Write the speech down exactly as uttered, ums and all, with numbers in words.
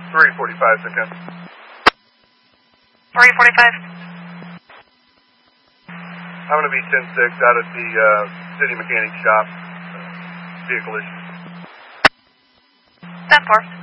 three forty-five, Simcoe. three forty-five. I'm going to be ten six out at the uh, city mechanic shop. Vehicle issue. ten four.